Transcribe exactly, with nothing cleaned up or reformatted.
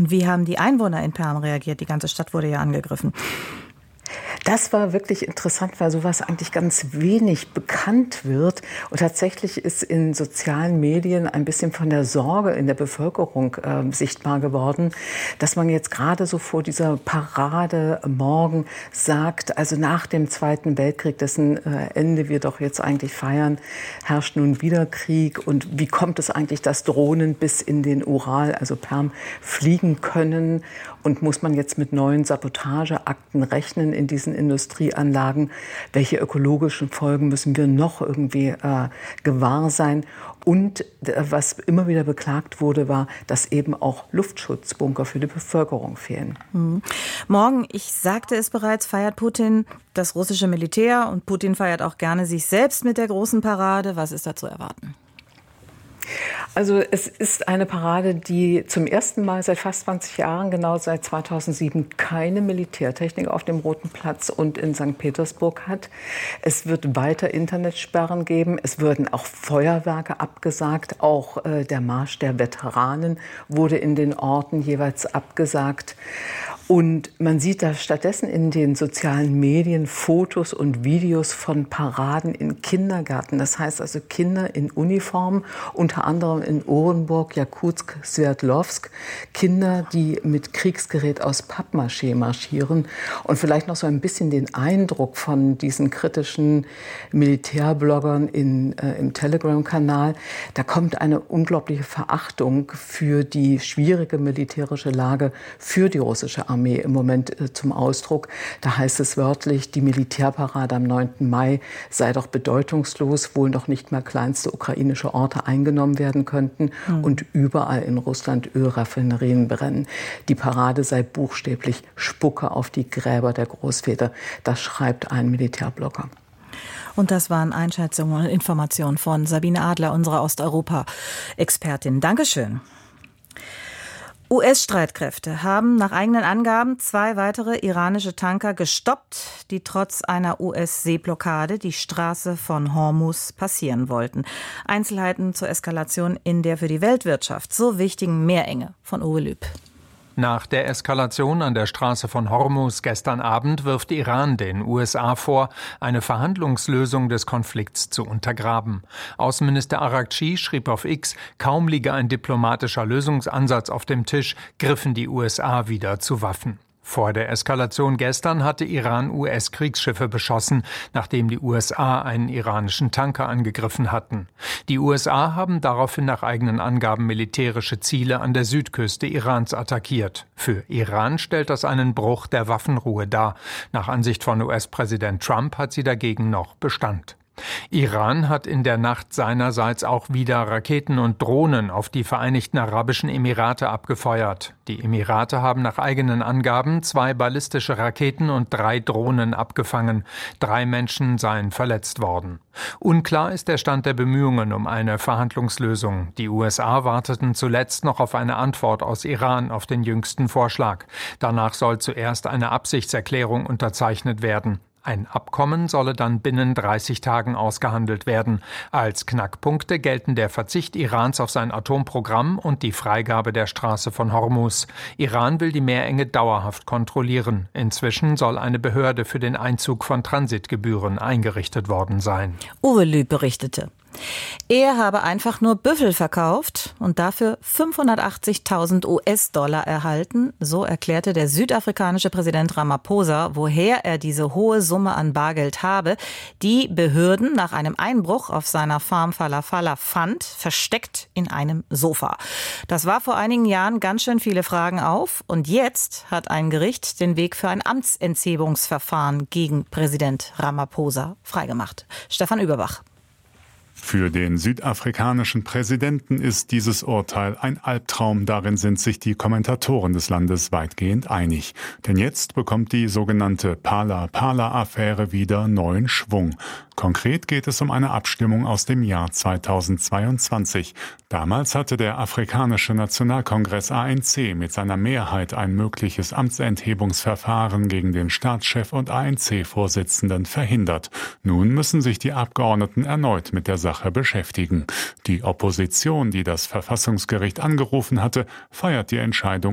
Und wie haben die Einwohner in Perm reagiert? Die ganze Stadt wurde ja angegriffen. Das war wirklich interessant, weil sowas eigentlich ganz wenig bekannt wird. Und tatsächlich ist in sozialen Medien ein bisschen von der Sorge in der Bevölkerung äh, sichtbar geworden, dass man jetzt gerade so vor dieser Parade morgen sagt, also nach dem Zweiten Weltkrieg, dessen äh, Ende wir doch jetzt eigentlich feiern, herrscht nun wieder Krieg. Und wie kommt es eigentlich, dass Drohnen bis in den Ural, also Perm, fliegen können? Und muss man jetzt mit neuen Sabotageakten rechnen in diesen Industrieanlagen? Welche ökologischen Folgen müssen wir noch irgendwie äh, gewahr sein? Und äh, was immer wieder beklagt wurde, war, dass eben auch Luftschutzbunker für die Bevölkerung fehlen. Mhm. Morgen, ich sagte es bereits, feiert Putin das russische Militär. Und Putin feiert auch gerne sich selbst mit der großen Parade. Was ist da zu erwarten? Also es ist eine Parade, die zum ersten Mal seit fast zwanzig Jahren, genau seit zweitausendsieben, keine Militärtechnik auf dem Roten Platz und in Sankt Petersburg hat. Es wird weiter Internetsperren geben. Es würden auch Feuerwerke abgesagt. Auch äh, der Marsch der Veteranen wurde in den Orten jeweils abgesagt. Und man sieht da stattdessen in den sozialen Medien Fotos und Videos von Paraden in Kindergärten. Das heißt also Kinder in Uniform, unter anderem in Orenburg, Jakutsk, Sverdlovsk. Kinder, die mit Kriegsgerät aus Pappmaché marschieren. Und vielleicht noch so ein bisschen den Eindruck von diesen kritischen Militärbloggern in, äh, im Telegram-Kanal. Da kommt eine unglaubliche Verachtung für die schwierige militärische Lage für die russische Armee. Armee im Moment äh, zum Ausdruck. Da heißt es wörtlich, die Militärparade am neunten Mai sei doch bedeutungslos, wohl noch nicht mal kleinste ukrainische Orte eingenommen werden könnten mhm. und überall in Russland Ölraffinerien brennen. Die Parade sei buchstäblich Spucke auf die Gräber der Großväter. Das schreibt ein Militärblogger. Und das waren Einschätzungen und Informationen von Sabine Adler, unserer Osteuropa-Expertin. Dankeschön. U S-Streitkräfte haben nach eigenen Angaben zwei weitere iranische Tanker gestoppt, die trotz einer U S-Seeblockade die Straße von Hormuz passieren wollten. Einzelheiten zur Eskalation in der für die Weltwirtschaft so wichtigen Meerenge von Uwe Lüb. Nach der Eskalation an der Straße von Hormuz gestern Abend wirft Iran den U S A vor, eine Verhandlungslösung des Konflikts zu untergraben. Außenminister Araghchi schrieb auf X, kaum liege ein diplomatischer Lösungsansatz auf dem Tisch, griffen die U S A wieder zu Waffen. Vor der Eskalation gestern hatte Iran U S-Kriegsschiffe beschossen, nachdem die U S A einen iranischen Tanker angegriffen hatten. Die U S A haben daraufhin nach eigenen Angaben militärische Ziele an der Südküste Irans attackiert. Für Iran stellt das einen Bruch der Waffenruhe dar. Nach Ansicht von U S-Präsident Trump hat sie dagegen noch Bestand. Iran hat in der Nacht seinerseits auch wieder Raketen und Drohnen auf die Vereinigten Arabischen Emirate abgefeuert. Die Emirate haben nach eigenen Angaben zwei ballistische Raketen und drei Drohnen abgefangen. Drei Menschen seien verletzt worden. Unklar ist der Stand der Bemühungen um eine Verhandlungslösung. Die U S A warteten zuletzt noch auf eine Antwort aus Iran auf den jüngsten Vorschlag. Danach soll zuerst eine Absichtserklärung unterzeichnet werden. Ein Abkommen solle dann binnen dreißig Tagen ausgehandelt werden. Als Knackpunkte gelten der Verzicht Irans auf sein Atomprogramm und die Freigabe der Straße von Hormuz. Iran will die Meerenge dauerhaft kontrollieren. Inzwischen soll eine Behörde für den Einzug von Transitgebühren eingerichtet worden sein. Uwe Lüb berichtete. Er habe einfach nur Büffel verkauft und dafür fünfhundertachtzigtausend U S-Dollar erhalten. So erklärte der südafrikanische Präsident Ramaphosa, woher er diese hohe Summe an Bargeld habe, die Behörden nach einem Einbruch auf seiner Farm Falla Falla fand, versteckt in einem Sofa. Das war vor einigen Jahren ganz schön viele Fragen auf. Und jetzt hat ein Gericht den Weg für ein Amtsenthebungsverfahren gegen Präsident Ramaphosa freigemacht. Stefan Überbach. Für den südafrikanischen Präsidenten ist dieses Urteil ein Albtraum. Darin sind sich die Kommentatoren des Landes weitgehend einig. Denn jetzt bekommt die sogenannte Phala-Phala-Affäre wieder neuen Schwung. Konkret geht es um eine Abstimmung aus dem Jahr zweitausendzweiundzwanzig. Damals hatte der Afrikanische Nationalkongress A N C mit seiner Mehrheit ein mögliches Amtsenthebungsverfahren gegen den Staatschef und A N C-Vorsitzenden verhindert. Nun müssen sich die Abgeordneten erneut mit der Sache beschäftigen. Die Opposition, die das Verfassungsgericht angerufen hatte, feiert die Entscheidung